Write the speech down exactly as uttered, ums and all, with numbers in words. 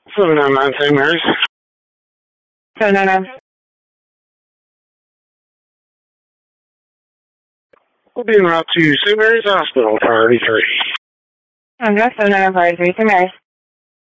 seven nine nine Saint Mary's. seven nine nine. We'll be en route to Saint Mary's Hospital, priority three. I'm not seven nine nine priority three, Saint Mary's.